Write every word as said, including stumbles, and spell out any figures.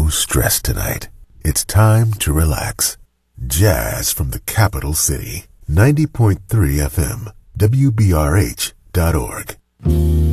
stressed tonight. It's time to relax. Jazz from the capital city. ninety point three F M, W B R H dot org.